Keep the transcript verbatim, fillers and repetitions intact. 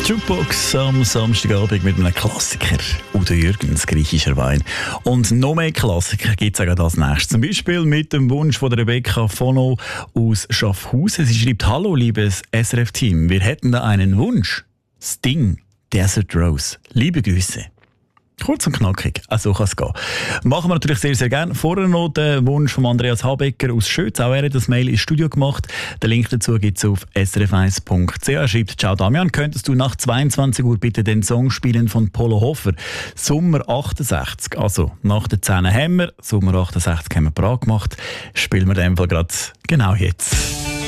Jukebox am Samstagabend mit einem Klassiker. Udo Jürgens, griechischer Wein. Und noch mehr Klassiker gibt es auch als nächstes. Zum Beispiel mit dem Wunsch von der Rebecca Fono aus Schaffhausen. Sie schreibt: Hallo, liebes S R F-Team. Wir hätten da einen Wunsch. Sting, Desert Rose. Liebe Grüße. Kurz und knackig, auch so kann es gehen. Machen wir natürlich sehr, sehr gerne. Vorher noch den Wunsch von Andreas Habecker aus Schütz. Auch er hat das Mail ins Studio gemacht. Den Link dazu gibt es auf s r f eins punkt c h. Er schreibt: Ciao Damian, könntest du nach zweiundzwanzig Uhr bitte den Song spielen von Polo Hofer? Sommer achtundsechzig. Also nach den zehn haben wir, Sommer achtundsechzig haben wir bereit gemacht. Spielen wir in dem Fall gerade genau jetzt.